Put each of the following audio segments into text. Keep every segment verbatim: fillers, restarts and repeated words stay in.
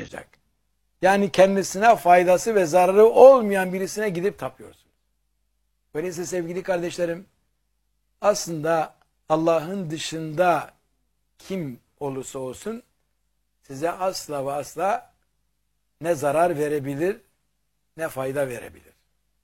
taşıyacak. Yani kendisine faydası ve zararı olmayan birisine gidip tapıyorsunuz. Öyleyse sevgili kardeşlerim, aslında Allah'ın dışında kim olursa olsun size asla ve asla ne zarar verebilir ne fayda verebilir.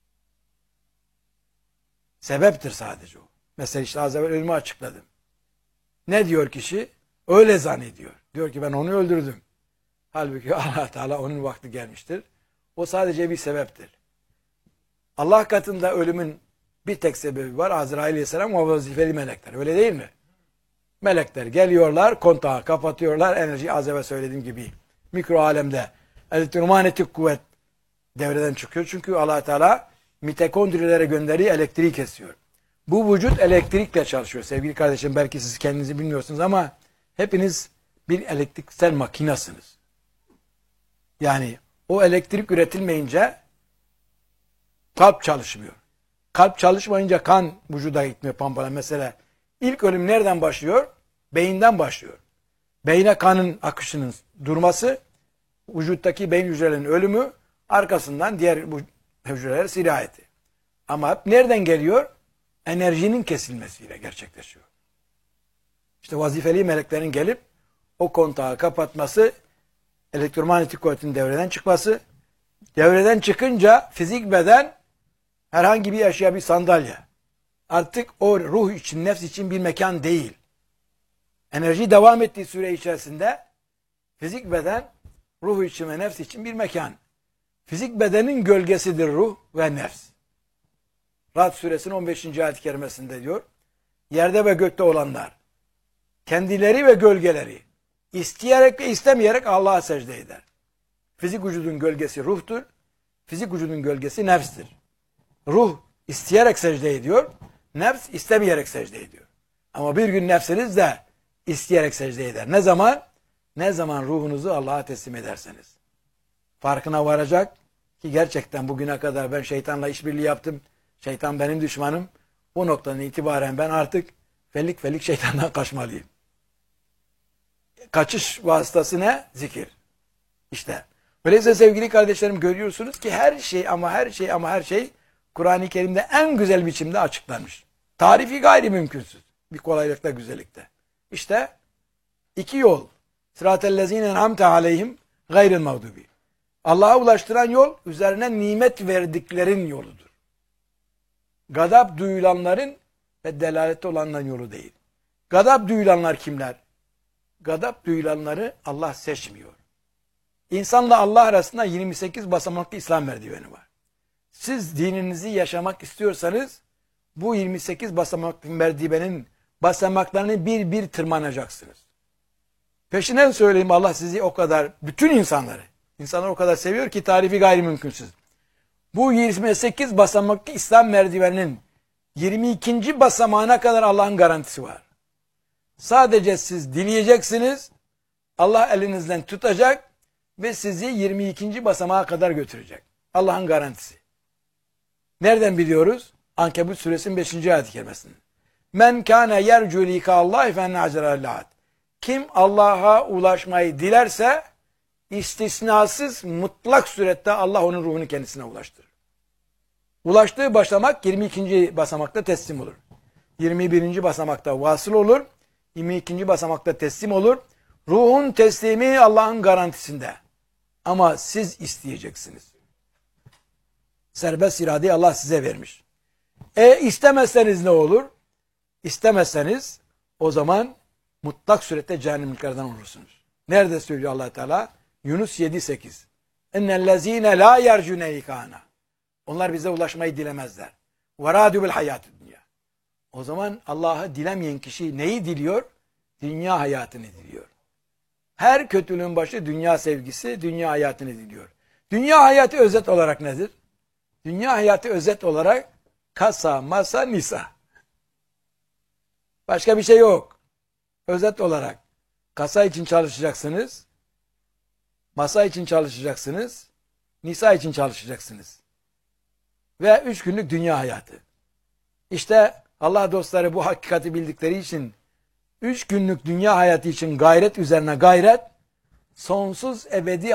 Sebeptir sadece o. Mesela işte az evvel ölümü açıkladım. Ne diyor kişi? Öyle zannediyor. Diyor ki ben onu öldürdüm. Halbuki Allah Teala onun vakti gelmiştir. O sadece bir sebeptir. Allah katında ölümün bir tek sebebi var. Azrail Aleyhisselam ve vazifeli melekler. Öyle değil mi? Melekler geliyorlar, kontağı kapatıyorlar. Enerji az evvel söylediğim gibi mikro alemde elektromanyetik kuvvet devreden çıkıyor. Çünkü Allah Teala mitokondrilere gönderiği elektriği kesiyor. Bu vücut elektrikle çalışıyor. Sevgili kardeşim, belki siz kendinizi bilmiyorsunuz ama hepiniz bir elektriksel makinasınız. Yani o elektrik üretilmeyince kalp çalışmıyor. Kalp çalışmayınca kan vücuda gitmiyor, pampala. Mesela ilk ölüm nereden başlıyor? Beyinden başlıyor. Beyne kanın akışının durması, vücuttaki beyin hücrelerinin ölümü, arkasından diğer bu hücreler sirayeti. Ama hep nereden geliyor? Enerjinin kesilmesiyle gerçekleşiyor. İşte vazifeli meleklerin gelip o kontağı kapatması, elektromanyetik kuvvetin devreden çıkması, devreden çıkınca fizik beden herhangi bir eşya, bir sandalye, artık o ruh için, nefs için bir mekan değil. Enerji devam ettiği süre içerisinde fizik beden ruh için ve nefs için bir mekan. Fizik bedenin gölgesidir ruh ve nefs. Ra'd suresinin on beşinci ayet-i kerimesinde diyor, yerde ve gökte olanlar kendileri ve gölgeleri isteyerek ve istemeyerek Allah'a secde eder. Fizik vücudun gölgesi ruhtur, fizik vücudun gölgesi nefstir. Ruh isteyerek secde ediyor, nefs istemeyerek secde ediyor. Ama bir gün nefsiniz de isteyerek secde eder. Ne zaman? Ne zaman ruhunuzu Allah'a teslim ederseniz. Farkına varacak ki gerçekten bugüne kadar ben şeytanla işbirliği yaptım. Şeytan benim düşmanım. Bu noktadan itibaren ben artık felik felik şeytandan kaçmalıyım. Kaçış vasıtası ne? Zikir. İşte. Öyleyse sevgili kardeşlerim, görüyorsunuz ki her şey ama her şey ama her şey Kur'an-ı Kerim'de en güzel biçimde açıklanmış. Tarifi gayri mümkünsüz. Bir kolaylıkla, güzellikte. İşte iki yol. Sıratellezine en'amte aleyhim gayril mağdubi. Allah'a ulaştıran yol, üzerine nimet verdiklerin yoludur. Gadap duyulanların ve delalette olanların yolu değil. Gadap duyulanlar kimler? Gadap duyulanları Allah seçmiyor. İnsanla Allah arasında yirmi sekiz basamaklı İslam merdiveni var. Siz dininizi yaşamak istiyorsanız bu yirmi sekiz basamaklı merdivenin basamaklarını bir bir tırmanacaksınız. Peşinden söyleyeyim, Allah sizi o kadar, bütün insanları, insanlar o kadar seviyor ki tarifi gayri mümkünsüz. Bu yirmi sekiz basamaklı İslam merdiveninin yirmi ikinci basamağına kadar Allah'ın garantisi var. Sadece siz dileyeceksiniz, Allah elinizden tutacak ve sizi yirmi ikinci basamağa kadar götürecek. Allah'ın garantisi. Nereden biliyoruz? Ankebut suresinin beşinci ayet-i kerimesinden. Men kâne yercu likâllâhi fennâcerellâd. Kim Allah'a ulaşmayı dilerse istisnasız, mutlak surette Allah onun ruhunu kendisine ulaştırır. Ulaştığı basamak yirmi ikinci basamakta teslim olur. yirmi birinci basamakta vasıl olur. yirmi ikinci basamakta teslim olur. Ruhun teslimi Allah'ın garantisinde. Ama siz isteyeceksiniz. Serbest iradeyi Allah size vermiş. E istemezseniz ne olur? İstemezseniz o zaman mutlak surette cehennemliklerden olursunuz. Nerede söylüyor Allah Teala? Yunus yedi sekiz. Ennellezine la yercune ikana. Onlar bize ulaşmayı dilemezler. Ve râdû bil hayâtü dünya. O zaman Allah'ı dilemeyen kişi neyi diliyor? Dünya hayatını diliyor. Her kötülüğün başı dünya sevgisi, dünya hayatını diliyor. Dünya hayatı özet olarak nedir? Dünya hayatı özet olarak kasa, masa, nisa. Başka bir şey yok. Özet olarak kasa için çalışacaksınız, masa için çalışacaksınız, nisa için çalışacaksınız. Ve üç günlük dünya hayatı. İşte Allah dostları bu hakikati bildikleri için üç günlük dünya hayatı için gayret üzerine gayret, sonsuz ebedi